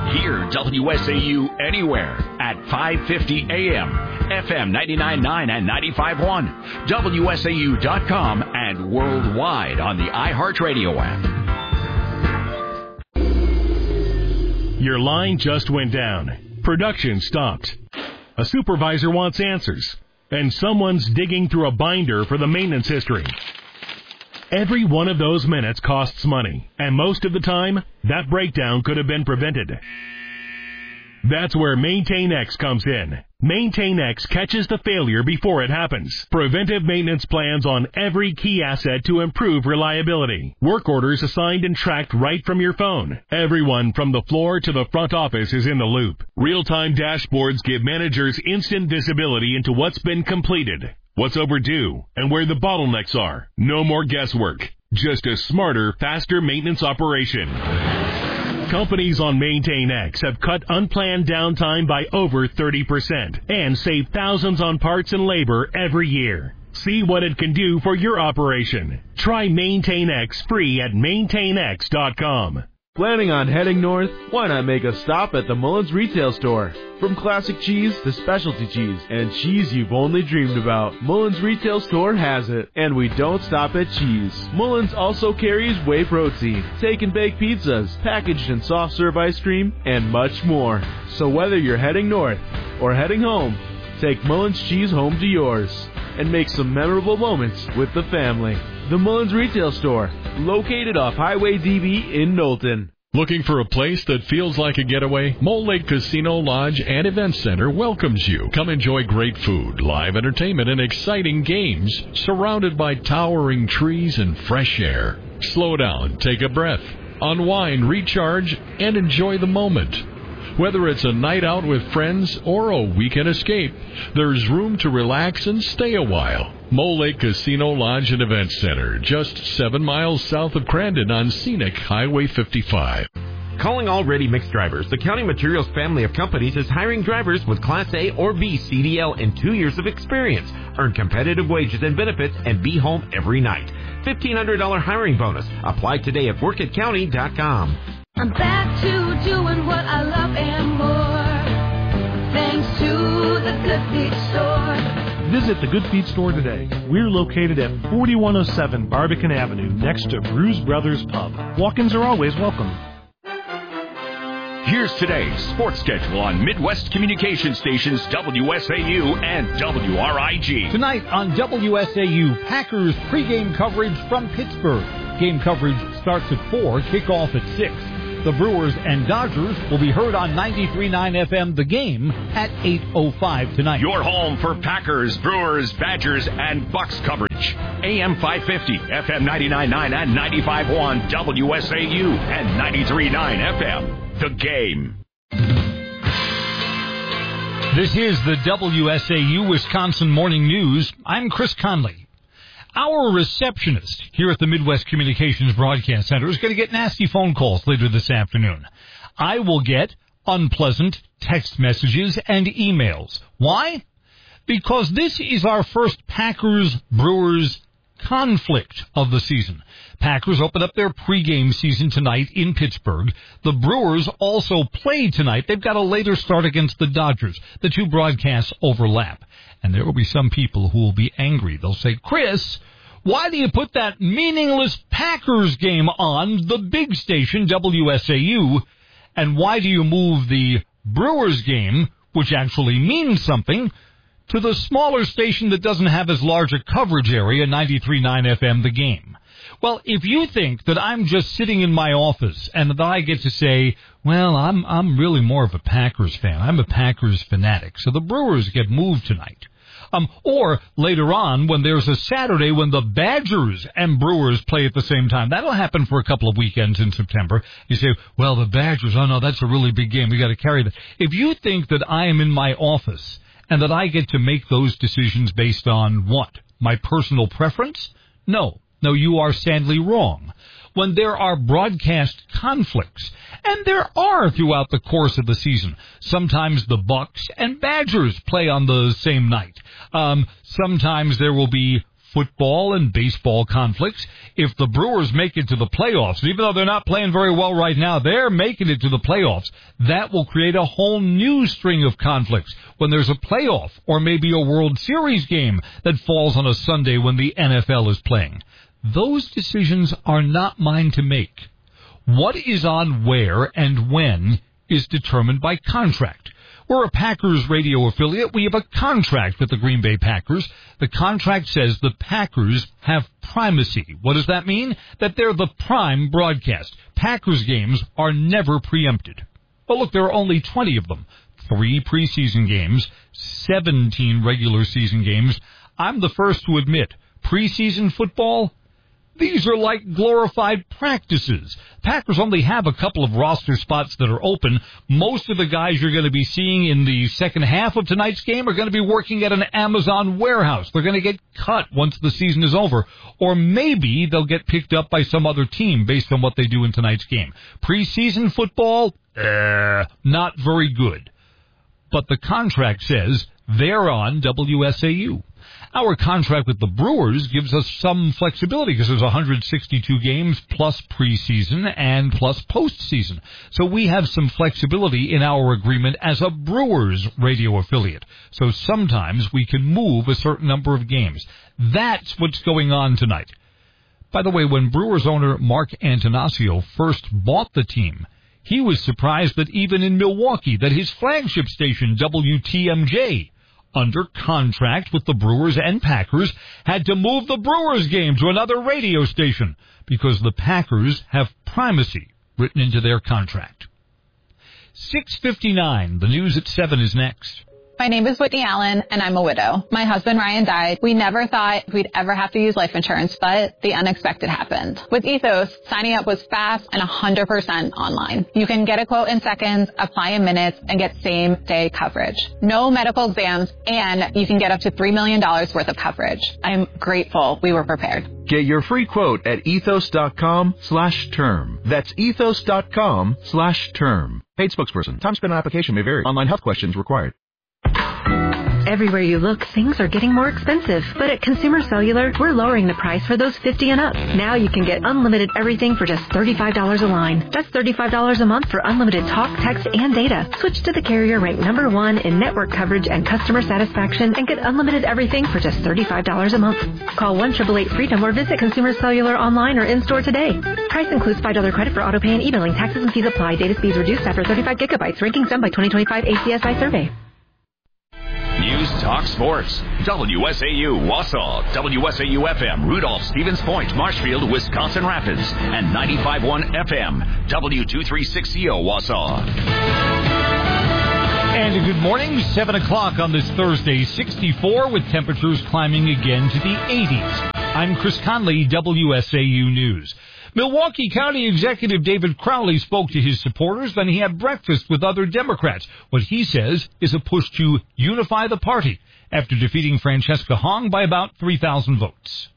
Hear WSAU anywhere at 550 AM, FM 99.9 and 95.1, WSAU.com, and worldwide on the iHeartRadio app. Your line just went down. Production stopped. A supervisor wants answers, and someone's digging through a binder for the maintenance history. Every one of those minutes costs money, and most of the time, that breakdown could have been prevented. That's where MaintainX comes in. MaintainX catches the failure before it happens. Preventive maintenance plans on every key asset to improve reliability. Work orders assigned and tracked right from your phone. Everyone from the floor to the front office is in the loop. Real-time dashboards give managers instant visibility into what's been completed, what's overdue, and where the bottlenecks are. No more guesswork. Just a smarter, faster maintenance operation. Companies on MaintainX have cut unplanned downtime by over 30% and save thousands on parts and labor every year. See what it can do for your operation. Try MaintainX free at maintainx.com. Planning on heading north? Why not make a stop at the Mullins Retail Store? From classic cheese to specialty cheese and cheese you've only dreamed about, Mullins Retail Store has it. And we don't stop at cheese. Mullins also carries whey protein, take and bake pizzas, packaged and soft serve ice cream, and much more. So whether you're heading north or heading home, take Mullins cheese home to yours and make some memorable moments with the family. The Mullins Retail Store, located off Highway DB in Knowlton. Looking for a place that feels like a getaway? Mole Lake Casino, Lodge, and Event Center welcomes you. Come enjoy great food, live entertainment, and exciting games, surrounded by towering trees and fresh air. Slow down, take a breath, unwind, recharge, and enjoy the moment. Whether it's a night out with friends or a weekend escape, there's room to relax and stay a while. Mole Lake Casino, Lodge, and Event Center, just 7 miles south of Crandon on scenic Highway 55. Calling all Ready Mix drivers, the County Materials family of companies is hiring drivers with Class A or B CDL and 2 years of experience. Earn competitive wages and benefits and be home every night. $1,500 hiring bonus. Apply today at workatcounty.com. I'm back to doing what I love and more, thanks to the Good Feet Store. Visit the Good Feet Store today. We're located at 4107 Barbican Avenue, next to Bruise Brothers Pub. Walk-ins are always welcome. Here's today's sports schedule on Midwest Communication Stations WSAU and WRIG. Tonight on WSAU, Packers pregame coverage from Pittsburgh. Game coverage starts at 4, kickoff at 6. The Brewers and Dodgers will be heard on 93.9 FM The Game at 8:05 tonight. Your home for Packers, Brewers, Badgers, and Bucks coverage. AM 550, FM 99.9 and 95.1, WSAU, and 93.9 FM The Game. This is the WSAU Wisconsin Morning News. I'm Chris Conley. Our receptionist here at the Midwest Communications Broadcast Center is going to get nasty phone calls later this afternoon. I will get unpleasant text messages and emails. Why? Because this is our first Packers-Brewers conflict of the season. Packers open up their pregame season tonight in Pittsburgh. The Brewers also play tonight. They've got a later start against the Dodgers. The two broadcasts overlap. And there will be some people who will be angry. They'll say, Chris, why do you put that meaningless Packers game on the big station, WSAU? And why do you move the Brewers game, which actually means something, to the smaller station that doesn't have as large a coverage area, 93.9 FM The Game? Well, if you think that I'm just sitting in my office and that I get to say, well, I'm really more of a Packers fan. I'm a Packers fanatic. So the Brewers get moved tonight. Or later on, when there's a Saturday when the Badgers and Brewers play at the same time. That'll happen for a couple of weekends in September. You say, well, the Badgers, oh no, that's a really big game. We got to carry that. If you think that I am in my office and that I get to make those decisions based on what? My personal preference? No, you are sadly wrong. When there are broadcast conflicts, and there are throughout the course of the season, sometimes the Bucks and Badgers play on the same night. Sometimes there will be football and baseball conflicts. If the Brewers make it to the playoffs, even though they're not playing very well right now, they're making it to the playoffs. That will create a whole new string of conflicts when there's a playoff or maybe a World Series game that falls on a Sunday when the NFL is playing. Those decisions are not mine to make. What is on where and when is determined by contract. We're a Packers radio affiliate. We have a contract with the Green Bay Packers. The contract says the Packers have primacy. What does that mean? That they're the prime broadcast. Packers games are never preempted. But look, there are only 20 of them. 3 preseason games, 17 regular season games. I'm the first to admit, preseason football, these are like glorified practices. Packers only have a couple of roster spots that are open. Most of the guys you're going to be seeing in the second half of tonight's game are going to be working at an Amazon warehouse. They're going to get cut once the season is over. Or maybe they'll get picked up by some other team based on what they do in tonight's game. Preseason football, not very good. But the contract says they're on WSAU. Our contract with the Brewers gives us some flexibility because there's 162 games plus preseason and plus postseason. So we have some flexibility in our agreement as a Brewers radio affiliate. So sometimes we can move a certain number of games. That's what's going on tonight. By the way, when Brewers owner Mark Antanasio first bought the team, he was surprised that even in Milwaukee, that his flagship station, WTMJ, under contract with the Brewers and Packers, had to move the Brewers game to another radio station because the Packers have primacy written into their contract. 6:59, the news at 7 is next. My name is Whitney Allen, and I'm a widow. My husband, Ryan, died. We never thought we'd ever have to use life insurance, but the unexpected happened. With Ethos, signing up was fast and 100% online. You can get a quote in seconds, apply in minutes, and get same-day coverage. No medical exams, and you can get up to $3 million worth of coverage. I'm grateful we were prepared. Get your free quote at ethos.com/term. That's ethos.com/term. Paid spokesperson. Time spent on application may vary. Online health questions required. Everywhere you look, things are getting more expensive. But at Consumer Cellular, we're lowering the price for those 50 and up. Now you can get unlimited everything for just $35 a line. That's $35 a month for unlimited talk, text, and data. Switch to the carrier ranked #1 in network coverage and customer satisfaction and get unlimited everything for just $35 a month. Call 1-888-FREEDOM or visit Consumer Cellular online or in-store today. Price includes $5 credit for auto pay and e-billing. Taxes and fees apply. Data speeds reduced after 35 gigabytes. Rankings done by 2025 ACSI survey. News Talk Sports. WSAU Wausau, WSAU-FM, Rudolph, Stevens Point, Marshfield, Wisconsin Rapids, and 95.1 FM, W236CO Wausau. And a good morning, 7 o'clock on this Thursday, 64 with temperatures climbing again to the 80s. I'm Chris Conley, WSAU News. Milwaukee County Executive David Crowley spoke to his supporters, then he had breakfast with other Democrats. What he says is a push to unify the party after defeating Francesca Hong by about 3,000 votes.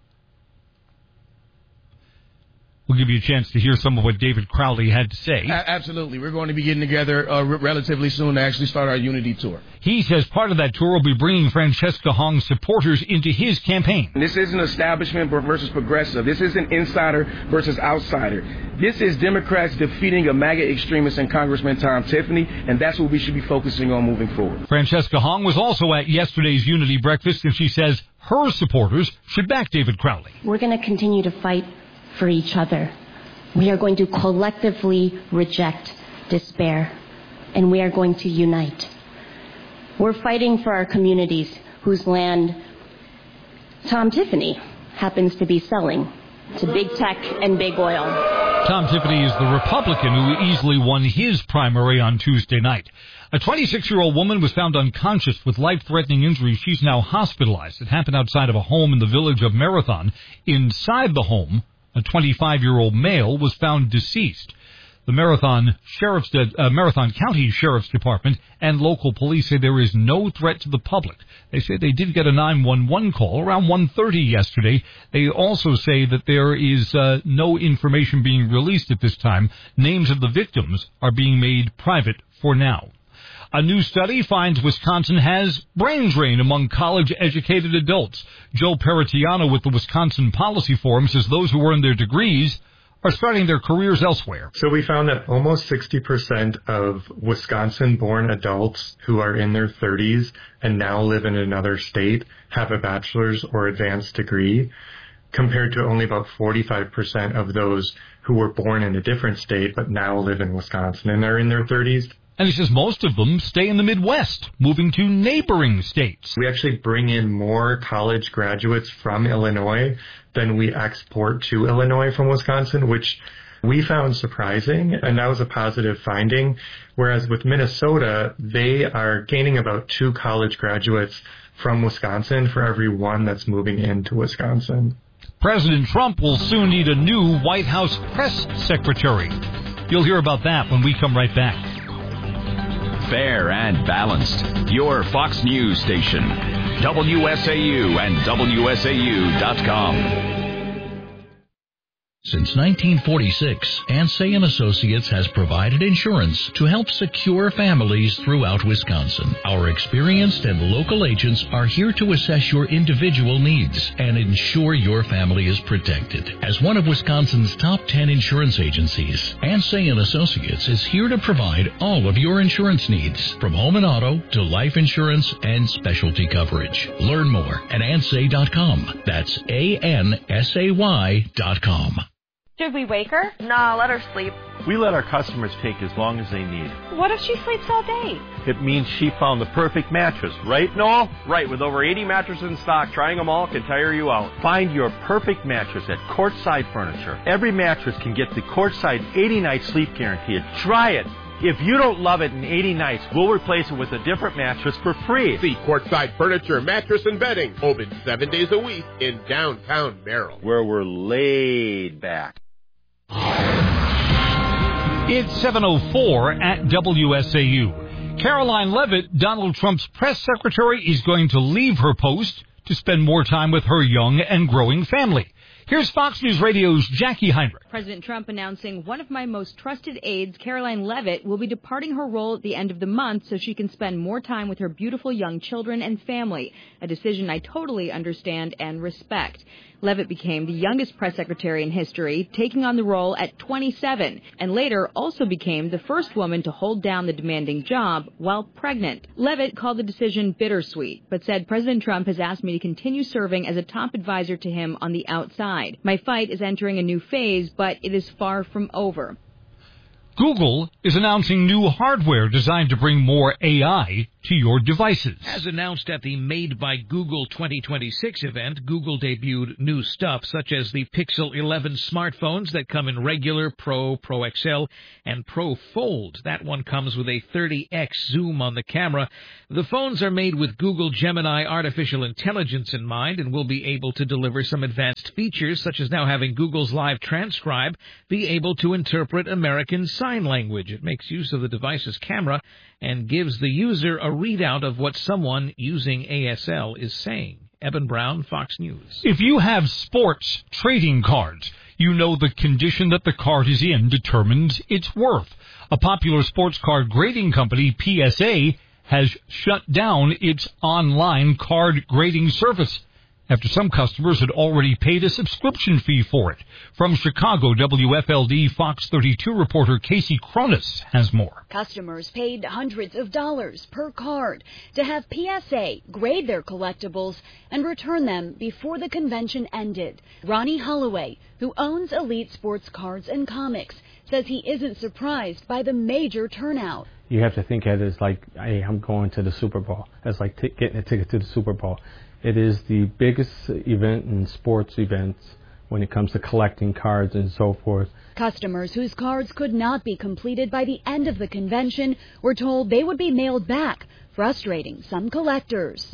We'll give you a chance to hear some of what David Crowley had to say. Absolutely. We're going to be getting together relatively soon to actually start our unity tour. He says part of that tour will be bringing Francesca Hong's supporters into his campaign. This isn't establishment versus progressive. This isn't insider versus outsider. This is Democrats defeating a MAGA extremist and Congressman Tom Tiffany, and that's what we should be focusing on moving forward. Francesca Hong was also at yesterday's unity breakfast, and she says her supporters should back David Crowley. We're going to continue to fight for each other. We are going to collectively reject despair, and we are going to unite. We're fighting for our communities whose land Tom Tiffany happens to be selling to big tech and big oil. Tom Tiffany is the Republican who easily won his primary on Tuesday night. A 26-year-old woman was found unconscious with life-threatening injuries. She's now hospitalized. It happened outside of a home in the village of Marathon. Inside the home, a 25-year-old male was found deceased. The Marathon County Sheriff's Department and local police say there is no threat to the public. They say they did get a 911 call around 1:30 yesterday. They also say that there is no information being released at this time. Names of the victims are being made private for now. A new study finds Wisconsin has brain drain among college-educated adults. Joe Paratiano with the Wisconsin Policy Forum says those who earn their degrees are starting their careers elsewhere. So we found that almost 60% of Wisconsin-born adults who are in their 30s and now live in another state have a bachelor's or advanced degree, compared to only about 45% of those who were born in a different state but now live in Wisconsin and are in their 30s. And he says most of them stay in the Midwest, moving to neighboring states. We actually bring in more college graduates from Illinois than we export to Illinois from Wisconsin, which we found surprising, and that was a positive finding. Whereas with Minnesota, they are gaining about 2 college graduates from Wisconsin for every 1 that's moving into Wisconsin. President Trump will soon need a new White House press secretary. You'll hear about that when we come right back. Fair and balanced. Your Fox News station. WSAU and WSAU.com. Since 1946, Ansay & Associates has provided insurance to help secure families throughout Wisconsin. Our experienced and local agents are here to assess your individual needs and ensure your family is protected. As one of Wisconsin's top 10 insurance agencies, Ansay & Associates is here to provide all of your insurance needs, from home and auto to life insurance and specialty coverage. Learn more at ansay.com. That's ANSAY.com. Should we wake her? Nah, let her sleep. We let our customers take as long as they need. What if she sleeps all day? It means she found the perfect mattress, right, Noel? Right, with over 80 mattresses in stock, trying them all can tire you out. Find your perfect mattress at Courtside Furniture. Every mattress can get the Courtside 80-night sleep guarantee. Try it. If you don't love it in 80 nights, we'll replace it with a different mattress for free. See Courtside Furniture, Mattress and Bedding, open 7 days a week in downtown Merrill, where we're laid back. It's 7:04 at WSAU. Caroline Leavitt, Donald Trump's press secretary, is going to leave her post to spend more time with her young and growing family. Here's Fox News Radio's Jackie Heinrich. President Trump announcing one of my most trusted aides, Caroline Leavitt, will be departing her role at the end of the month so she can spend more time with her beautiful young children and family, a decision I totally understand and respect. Leavitt became the youngest press secretary in history, taking on the role at 27, and later also became the first woman to hold down the demanding job while pregnant. Leavitt called the decision bittersweet, but said President Trump has asked me to continue serving as a top advisor to him on the outside. My fight is entering a new phase, but it is far from over. Google is announcing new hardware designed to bring more AI to your devices. As announced at the Made by Google 2026 event, Google debuted new stuff such as the Pixel 11 smartphones that come in regular, Pro, Pro XL, and Pro Fold. That one comes with a 30x zoom on the camera. The phones are made with Google Gemini artificial intelligence in mind and will be able to deliver some advanced features such as now having Google's Live Transcribe be able to interpret American Sign Language. It makes use of the device's camera and gives the user a readout of what someone using ASL is saying. Eben Brown, Fox News. If you have sports trading cards, you know the condition that the card is in determines its worth. A popular sports card grading company, PSA, has shut down its online card grading service after some customers had already paid a subscription fee for it. From Chicago, WFLD Fox 32 reporter Casey Cronus has more. Customers paid hundreds of dollars per card to have PSA grade their collectibles and return them before the convention ended. Ronnie Holloway, who owns Elite Sports Cards and Comics, says he isn't surprised by the major turnout. You have to think of it as like, hey, I'm going to the Super Bowl. That's like getting a ticket to the Super Bowl. It is the biggest event in sports events when it comes to collecting cards and so forth. Customers whose cards could not be completed by the end of the convention were told they would be mailed back, frustrating some collectors.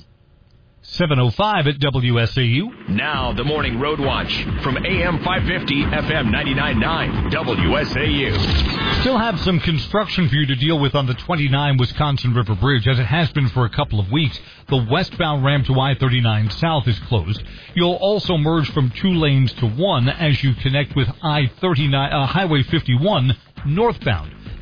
7:05 at WSAU. Now the Morning Road Watch from AM 550, FM 99.9, WSAU. Still have some construction for you to deal with on the 29 Wisconsin River Bridge, as it has been for a couple of weeks. The westbound ramp to I-39 South is closed. You'll also merge from 2 lanes to 1 as you connect with I-39, Highway 51 northbound.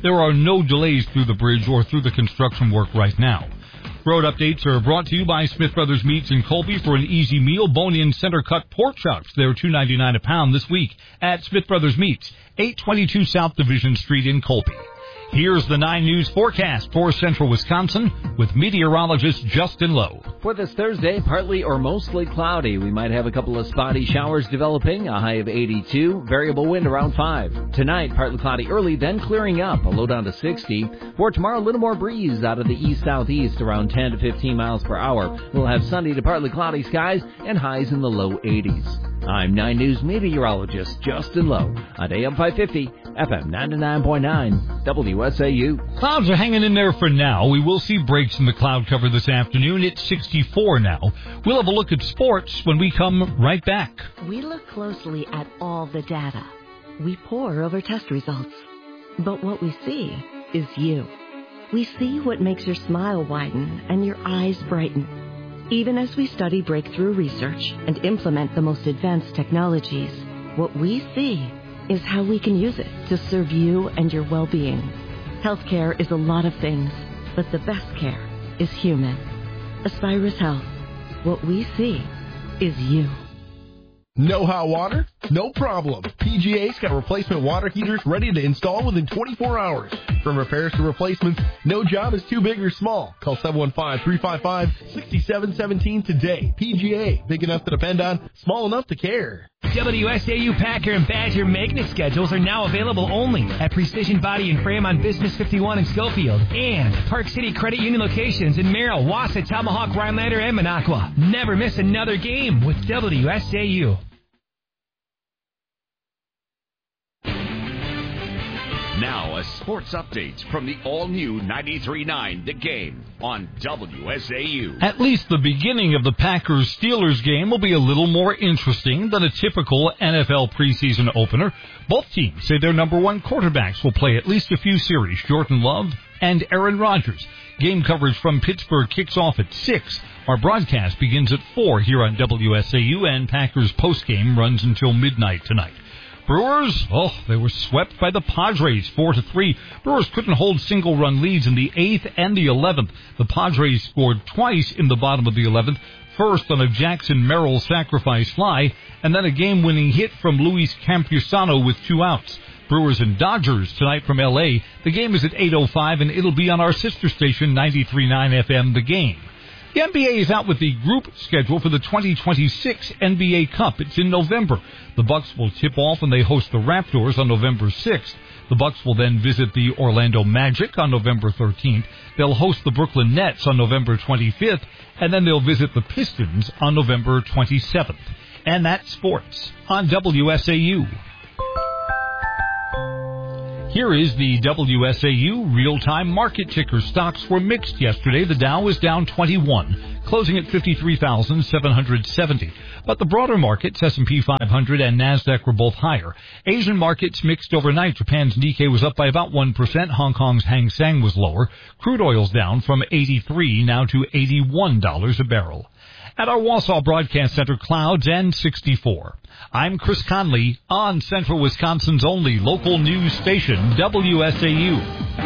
There are no delays through the bridge or through the construction work right now. Road updates are brought to you by Smith Brothers Meats in Colby. For an easy meal, bone-in center-cut pork chops. They're $2.99 a pound this week at Smith Brothers Meats, 822 South Division Street in Colby. Here's the 9 News forecast for central Wisconsin with meteorologist Justin Lowe. For this Thursday, partly or mostly cloudy. We might have a couple of spotty showers developing, a high of 82, variable wind around 5. Tonight, partly cloudy early, then clearing up, a low down to 60. For tomorrow, a little more breeze out of the east-southeast, around 10 to 15 miles per hour. We'll have sunny to partly cloudy skies and highs in the low 80s. I'm 9 News meteorologist Justin Lowe on AM 550, FM 99.9, WSAU. Clouds are hanging in there for now. We will see breaks in the cloud cover this afternoon. It's 64 now. We'll have a look at sports when we come right back. We look closely at all the data. We pore over test results. But what we see is you. We see what makes your smile widen and your eyes brighten. Even as we study breakthrough research and implement the most advanced technologies, what we see is how we can use it to serve you and your well-being. Healthcare is a lot of things, but the best care is human. Aspirus Health. What we see is you. No hot water? No problem. PGA's got replacement water heaters ready to install within 24 hours. From repairs to replacements, no job is too big or small. Call 715-355-6717 today. PGA, big enough to depend on, small enough to care. WSAU Packer and Badger magnet schedules are now available only at Precision Body and Frame on Business 51 in Schofield and Park City Credit Union locations in Merrill, Wausau, Tomahawk, Rhinelander, and Minocqua. Never miss another game with WSAU. Now, a sports update from the all-new 93.9 The Game on WSAU. At least the beginning of the Packers-Steelers game will be a little more interesting than a typical NFL preseason opener. Both teams say their number one quarterbacks will play at least a few series, Jordan Love and Aaron Rodgers. Game coverage from Pittsburgh kicks off at 6. Our broadcast begins at 4 here on WSAU, and Packers postgame runs until midnight tonight. Brewers, they were swept by the Padres 4-3. Brewers couldn't hold single-run leads in the 8th and the 11th. The Padres scored twice in the bottom of the 11th, first on a Jackson Merrill sacrifice fly, and then a game-winning hit from Luis Campusano with 2 outs. Brewers and Dodgers tonight from L.A. The game is at 8:05, and it'll be on our sister station, 93.9 FM, The Game. The NBA is out with the group schedule for the 2026 NBA Cup. It's in November. The Bucks will tip off when they host the Raptors on November 6th. The Bucks will then visit the Orlando Magic on November 13th. They'll host the Brooklyn Nets on November 25th, and then they'll visit the Pistons on November 27th. And that's sports on WSAU. Here is the WSAU real-time market ticker. Stocks were mixed yesterday. The Dow was down 21, closing at 53,770. But the broader markets, S&P 500 and NASDAQ, were both higher. Asian markets mixed overnight. Japan's Nikkei was up by about 1%. Hong Kong's Hang Seng was lower. Crude oil's down from $83 now to $81 a barrel. At our Wausau Broadcast Center, clouds and 64. I'm Chris Conley on Central Wisconsin's only local news station, WSAU.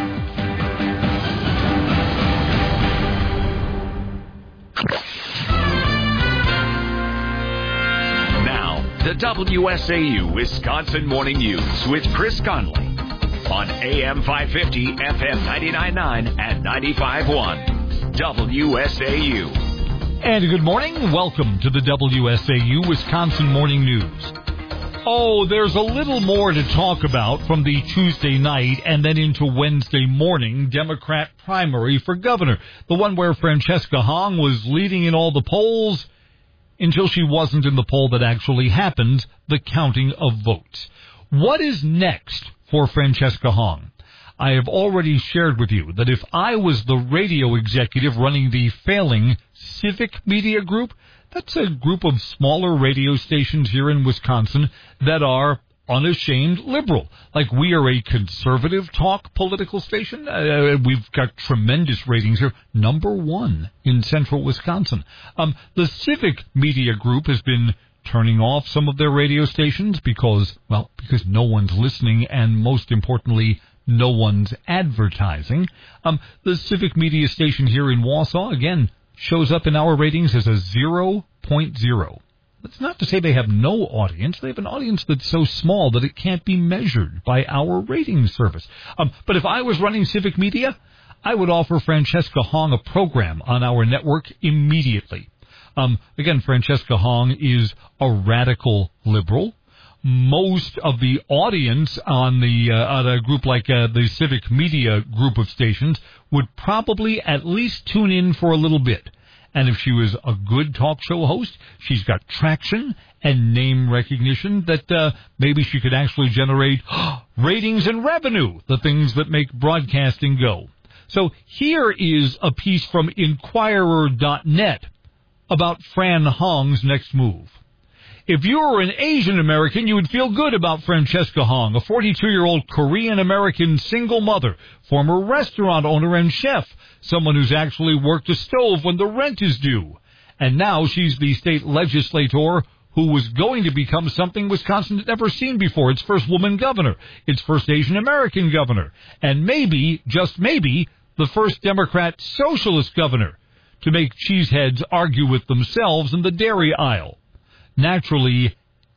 Now, the WSAU Wisconsin Morning News with Chris Conley on AM 550, FM 99.9 and 95.1, WSAU. And good morning. Welcome to the WSAU Wisconsin Morning News. There's a little more to talk about from the Tuesday night and then into Wednesday morning Democrat primary for governor, the one where Francesca Hong was leading in all the polls until she wasn't in the poll that actually happened, the counting of votes. What is next for Francesca Hong? I have already shared with you that if I was the radio executive running the failing Civic Media Group, that's a group of smaller radio stations here in Wisconsin that are unashamed liberal. Like, we are a conservative talk political station. We've got tremendous ratings here. Number 1 in central Wisconsin. The Civic Media Group has been turning off some of their radio stations because no one's listening, and most importantly, no one's advertising. The civic media station here in Wausau, again, shows up in our ratings as a 0.0. That's not to say they have no audience. They have an audience that's so small that it can't be measured by our rating service. But if I was running civic media, I would offer Francesca Hong a program on our network immediately. Again, Francesca Hong is a radical liberal. Most of the audience on a group like the civic media group of stations would probably at least tune in for a little bit. And if she was a good talk show host, she's got traction and name recognition that maybe she could actually generate ratings and revenue, the things that make broadcasting go. So here is a piece from Inquirer.net about Fran Hong's next move. If you were an Asian American, you would feel good about Francesca Hong, a 42-year-old Korean-American single mother, former restaurant owner and chef, someone who's actually worked a stove when the rent is due. And now she's the state legislator who was going to become something Wisconsin had never seen before, its first woman governor, its first Asian American governor, and maybe, just maybe, the first Democrat socialist governor to make cheeseheads argue with themselves in the dairy aisle. Naturally,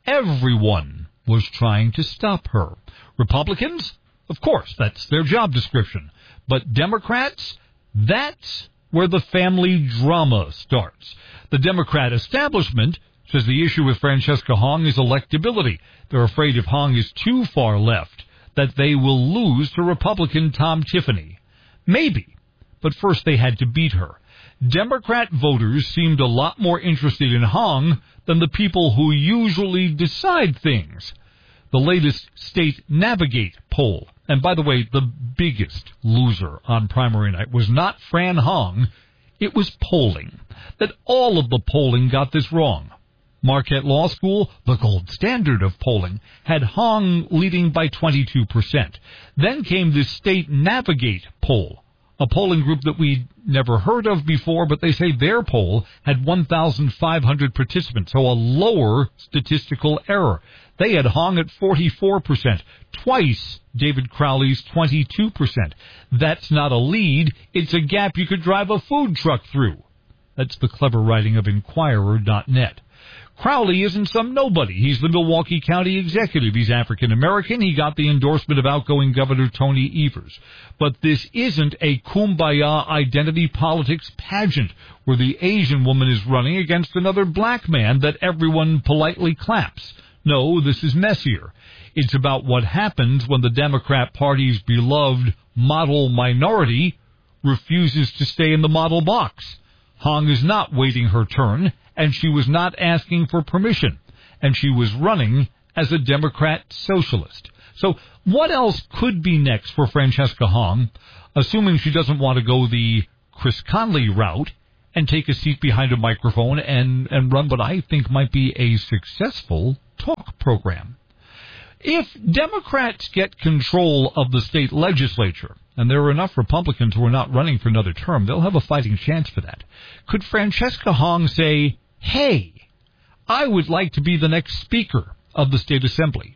everyone was trying to stop her. Republicans? Of course, that's their job description. But Democrats? That's where the family drama starts. The Democrat establishment says the issue with Francesca Hong is electability. They're afraid if Hong is too far left, that they will lose to Republican Tom Tiffany. Maybe, but first they had to beat her. Democrat voters seemed a lot more interested in Hong than the people who usually decide things. The latest State Navigate poll, and by the way, the biggest loser on primary night was not Fran Hong, it was polling. That all of the polling got this wrong. Marquette Law School, the gold standard of polling, had Hong leading by 22%. Then came the State Navigate poll, a polling group that we'd never heard of before, but they say their poll had 1,500 participants, so a lower statistical error. They had Hong at 44%, twice David Crowley's 22%. That's not a lead, it's a gap you could drive a food truck through. That's the clever writing of Inquirer.net. Crowley isn't some nobody. He's the Milwaukee County executive. He's African-American. He got the endorsement of outgoing Governor Tony Evers. But this isn't a kumbaya identity politics pageant where the Asian woman is running against another black man that everyone politely claps. No, this is messier. It's about what happens when the Democrat Party's beloved model minority refuses to stay in the model box. Hong is not waiting her turn, and she was not asking for permission, and she was running as a Democrat socialist. So what else could be next for Francesca Hong, assuming she doesn't want to go the Chris Conley route and take a seat behind a microphone and run what I think might be a successful talk program? If Democrats get control of the state legislature, and there are enough Republicans who are not running for another term, they'll have a fighting chance for that. Could Francesca Hong say, hey, I would like to be the next Speaker of the State Assembly?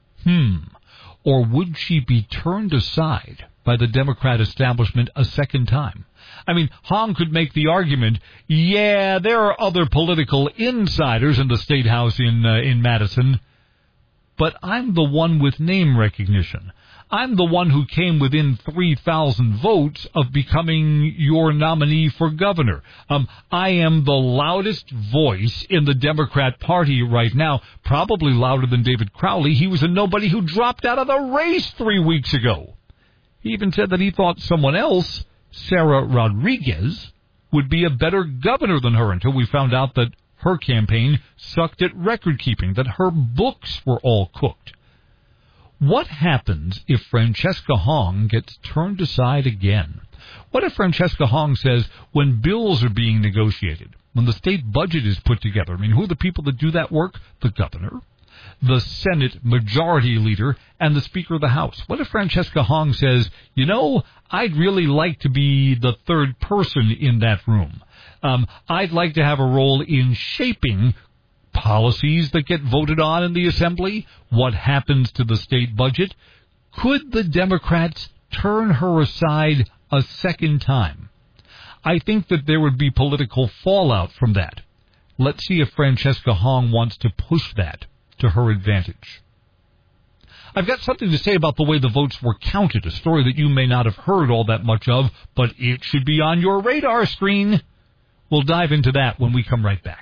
Or would she be turned aside by the Democrat establishment a second time? I mean, Hong could make the argument, yeah, there are other political insiders in the State House in Madison, but I'm the one with name recognition. I'm the one who came within 3,000 votes of becoming your nominee for governor. I am the loudest voice in the Democrat Party right now, probably louder than David Crowley. He was a nobody who dropped out of the race 3 weeks ago. He even said that he thought someone else, Sarah Rodriguez, would be a better governor than her until we found out that her campaign sucked at record-keeping, that her books were all cooked. What happens if Francesca Hong gets turned aside again? What if Francesca Hong says when bills are being negotiated, when the state budget is put together, I mean, who are the people that do that work? The governor, the Senate majority leader, and the Speaker of the House. What if Francesca Hong says, you know, I'd really like to be the third person in that room. I'd like to have a role in shaping policies that get voted on in the Assembly, what happens to the state budget. Could the Democrats turn her aside a second time? I think that there would be political fallout from that. Let's see if Francesca Hong wants to push that to her advantage. I've got something to say about the way the votes were counted, a story that you may not have heard all that much of, but it should be on your radar screen. We'll dive into that when we come right back.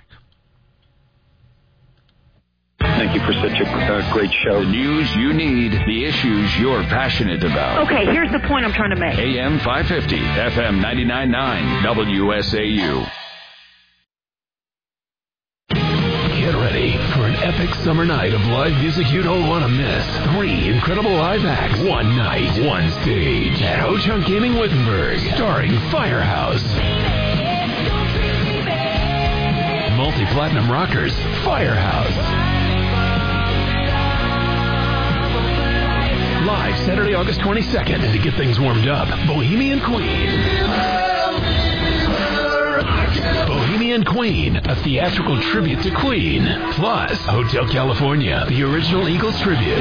Thank you for such a great show. The news you need, the issues you're passionate about. Okay, here's the point I'm trying to make. AM 550, FM 99.9, WSAU. Get ready for an epic summer night of live music you don't want to miss. 3 incredible live acts, one night, one stage at Ho-Chunk Gaming Wittenberg, starring Firehouse. Multi-platinum rockers, Firehouse. Live Saturday, August 22nd, and to get things warmed up, Bohemian Queen. Bohemian Queen, a theatrical tribute to Queen. Plus, Hotel California, the original Eagles tribute.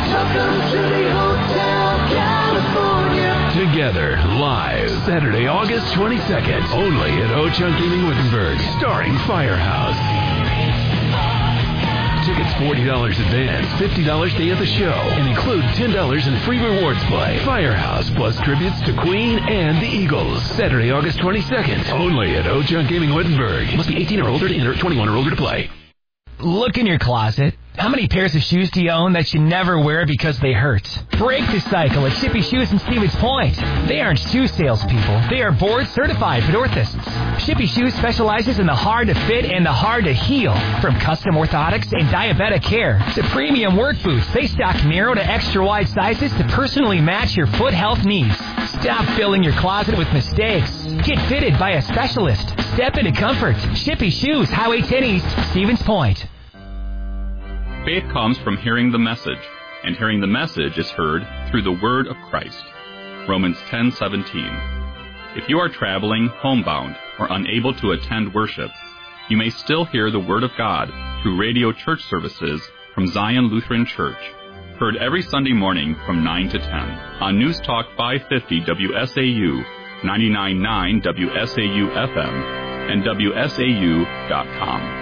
Together, live, Saturday, August 22nd, only at Ho-Chunk Gaming Wittenberg, starring Firehouse. Tickets $40 advance, $50 day of the show, and include $10 in free rewards play. Firehouse plus tributes to Queen and the Eagles. Saturday, August 22nd, only at Ho-Chunk Gaming Wittenberg. Must be 18 or older to enter, 21 or older to play. Look in your closet. How many pairs of shoes do you own that you never wear because they hurt? Break the cycle at Shippy Shoes in Stevens Point. They aren't shoe salespeople. They are board-certified podorthists. Shippy Shoes specializes in the hard-to-fit and the hard-to-heal. From custom orthotics and diabetic care to premium work boots, they stock narrow to extra-wide sizes to personally match your foot health needs. Stop filling your closet with mistakes. Get fitted by a specialist. Step into comfort. Shippy Shoes, Highway 10 East, Stevens Point. Faith comes from hearing the message, and hearing the message is heard through the word of Christ. Romans 10:17. If you are traveling, homebound, or unable to attend worship, you may still hear the word of God through radio church services from Zion Lutheran Church, heard every Sunday morning from 9 to 10 on News Talk 550 WSAU, 99.9 WSAU FM, and WSAU.com.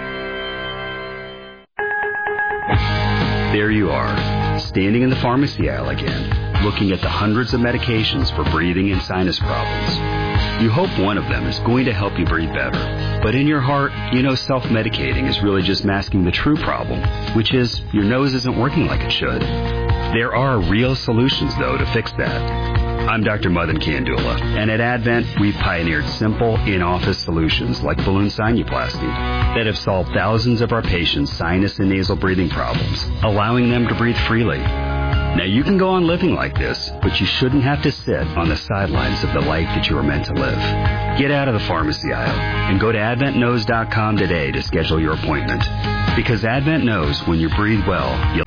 There you are, standing in the pharmacy aisle again, looking at the hundreds of medications for breathing and sinus problems. You hope one of them is going to help you breathe better. But in your heart, you know self-medicating is really just masking the true problem, which is your nose isn't working like it should. There are real solutions, though, to fix that. I'm Dr. Madan Kandula, and at Advent, we've pioneered simple, in-office solutions like balloon sinuplasty that have solved thousands of our patients' sinus and nasal breathing problems, allowing them to breathe freely. Now, you can go on living like this, but you shouldn't have to sit on the sidelines of the life that you were meant to live. Get out of the pharmacy aisle and go to AdventKnows.com today to schedule your appointment. Because Advent knows when you breathe well, you'll